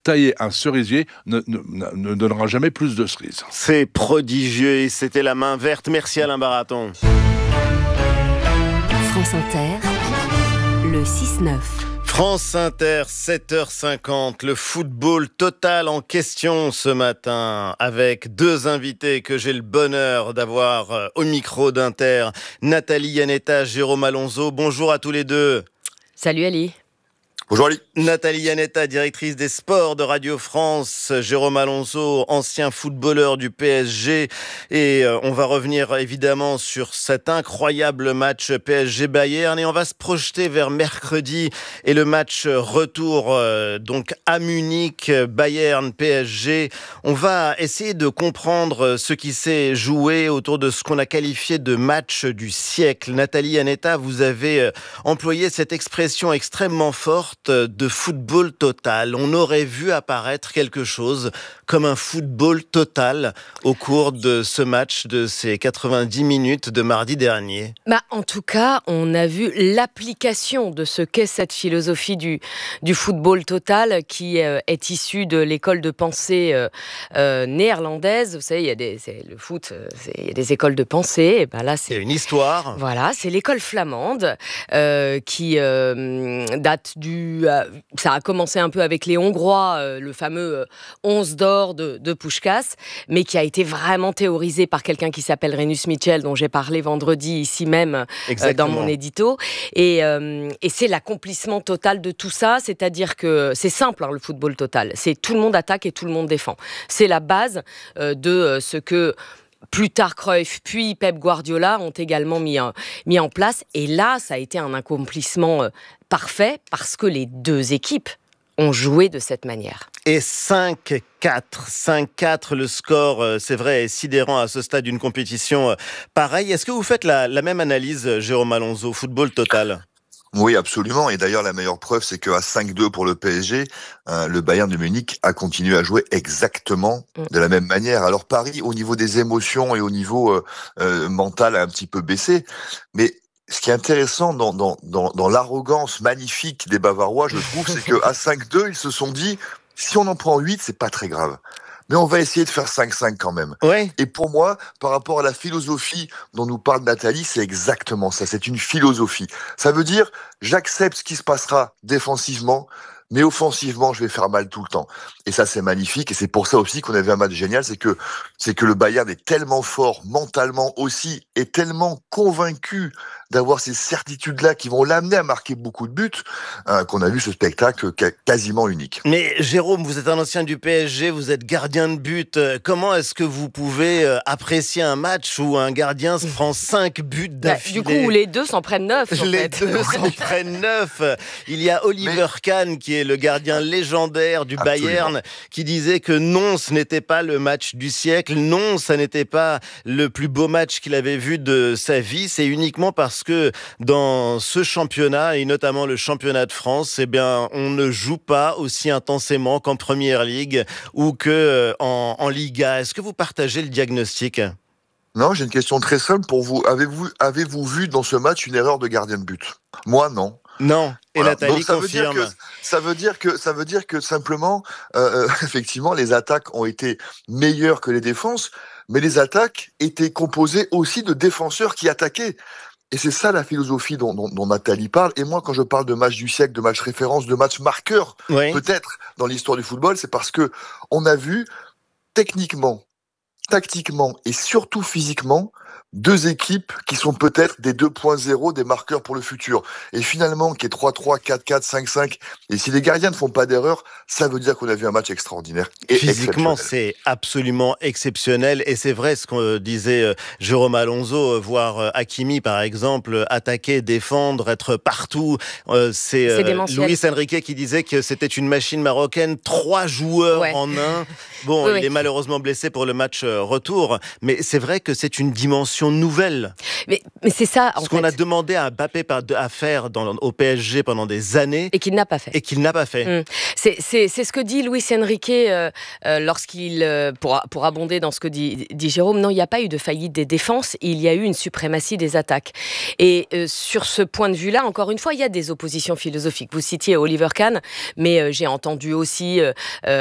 tailler un cerisier ne donnera jamais plus de cerises. C'est prodigieux et c'était la main verte. Merci Alain Baraton. France Inter, le 6-9. France Inter, 7h50, le football total en question ce matin avec deux invités que j'ai le bonheur d'avoir au micro d'Inter. Nathalie Iannetta, Jérôme Alonso, bonjour à tous les deux. Salut Ali. Bonjour Ali. Nathalie Iannetta, directrice des sports de Radio France. Jérôme Alonso, ancien footballeur du PSG. Et on va revenir évidemment sur cet incroyable match PSG-Bayern. Et on va se projeter vers mercredi et le match retour donc à Munich, Bayern-PSG. On va essayer de comprendre ce qui s'est joué autour de ce qu'on a qualifié de match du siècle. Nathalie Iannetta, vous avez employé cette expression extrêmement forte de football total. On aurait vu apparaître quelque chose comme un football total au cours de ce match, de ces 90 minutes de mardi dernier. En tout cas, on a vu l'application de ce qu'est cette philosophie du football total qui est issue de l'école de pensée néerlandaise. Vous savez, le foot, il y a des écoles de pensée. Et là, c'est une histoire. Voilà, c'est l'école flamande qui date ça a commencé un peu avec les Hongrois, le fameux 11 d'or de Puskás, mais qui a été vraiment théorisé par quelqu'un qui s'appelle Renus Michel, dont j'ai parlé vendredi ici même dans mon édito. Et c'est l'accomplissement total de tout ça, c'est-à-dire que c'est simple, le football total. C'est tout le monde attaque et tout le monde défend. C'est la base de ce que plus tard Cruyff, puis Pep Guardiola ont également mis en place. Et là, ça a été un accomplissement parfait parce que les deux équipes ont joué de cette manière. Et 5-4, le score, c'est vrai, est sidérant à ce stade d'une compétition pareille. Est-ce que vous faites la même analyse, Jérôme Alonso, football total ? Oui, absolument. Et d'ailleurs, la meilleure preuve, c'est qu'à 5-2 pour le PSG, le Bayern de Munich a continué à jouer exactement de la même manière. Alors Paris, au niveau des émotions et au niveau mental, a un petit peu baissé. Mais ce qui est intéressant dans l'arrogance magnifique des Bavarois, je trouve, c'est qu'à 5-2, ils se sont dit, si on en prend 8, c'est pas très grave. Mais on va essayer de faire 5-5 quand même. Ouais. Et pour moi, par rapport à la philosophie dont nous parle Nathalie, c'est exactement ça. C'est une philosophie. Ça veut dire, j'accepte ce qui se passera défensivement, mais offensivement, je vais faire mal tout le temps. Et ça, c'est magnifique. Et c'est pour ça aussi qu'on avait un match génial. C'est que le Bayern est tellement fort, mentalement aussi, et tellement convaincu d'avoir ces certitudes-là qui vont l'amener à marquer beaucoup de buts, qu'on a vu ce spectacle quasiment unique. Mais Jérôme, vous êtes un ancien du PSG, vous êtes gardien de but. Comment est-ce que vous pouvez apprécier un match où un gardien se prend 5 buts d'affilée ? Du coup, les deux s'en prennent 9. Les deux s'en prennent 9. Il y a Oliver Kahn, qui est le gardien légendaire du Bayern, qui disait que non, ce n'était pas le match du siècle. Non, ça n'était pas le plus beau match qu'il avait vu de sa vie. C'est uniquement parce que dans ce championnat, et notamment le championnat de France, on ne joue pas aussi intensément qu'en Première Ligue ou qu'en Liga. Est-ce que vous partagez le diagnostic ? Non, j'ai une question très simple pour vous. Avez-vous vu dans ce match une erreur de gardien de but ? Moi, non. Non, et voilà. Nathalie confirme. Ça veut dire que simplement, effectivement, les attaques ont été meilleures que les défenses, mais les attaques étaient composées aussi de défenseurs qui attaquaient. Et c'est ça la philosophie dont Nathalie parle. Et moi, quand je parle de match du siècle, de match référence, de match marqueur, peut-être dans l'histoire du football, c'est parce que on a vu techniquement, tactiquement et surtout physiquement, deux équipes qui sont peut-être des 2.0 des marqueurs pour le futur. Et finalement, qui est 3-3, 4-4, 5-5. Et si les gardiens ne font pas d'erreur, ça veut dire qu'on a vu un match extraordinaire. Et physiquement, c'est absolument exceptionnel. Et c'est vrai ce qu'on disait Jérôme Alonso, voir Hakimi, par exemple, attaquer, défendre, être partout. C'est Luis Enrique qui disait que c'était une machine marocaine, 3 joueurs en un. Bon, il est malheureusement blessé pour le match retour. Mais c'est vrai que c'est une dimension nouvelle. Mais c'est ça, en Ce qu'on fait. a demandé à Mbappé à faire au PSG pendant des années. Et qu'il n'a pas fait. Et qu'il n'a pas fait. C'est ce que dit Luis Enrique lorsqu'il, pour abonder dans ce que dit Jérôme, non, il n'y a pas eu de faillite des défenses, il y a eu une suprématie des attaques. Et sur ce point de vue-là, encore une fois, il y a des oppositions philosophiques. Vous citiez Oliver Kahn, mais j'ai entendu aussi